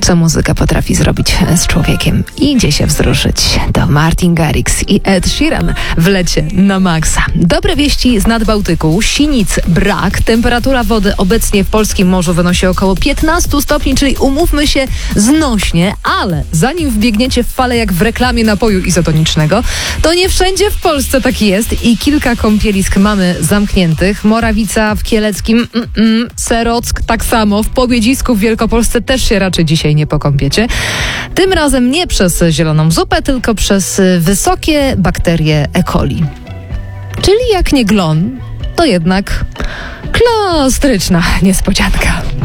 co muzyka potrafi zrobić z człowiekiem. Idzie się wzruszyć. To Martin Garrix i Ed Sheeran w lecie na maksa. Dobre wieści z Nadbałtyku. Sinic brak. Temperatura wody obecnie w polskim morzu wynosi około 15 stopni, czyli umówmy się znośnie, ale zanim wbiegniecie w falę jak w reklamie napoju izotonicznego, to nie wszędzie w Polsce tak jest i kilka kąpielisk mamy zamkniętych. Morawica w Kieleckim, Serock tak samo, w Pobiedzisku w Wielkopolsce też się raczej dzisiaj nie pokąpiecie. Tym razem nie przez zieloną zupę, tylko przez wysokie bakterie E. coli. Czyli jak nie glon, to jednak klostryczna niespodzianka.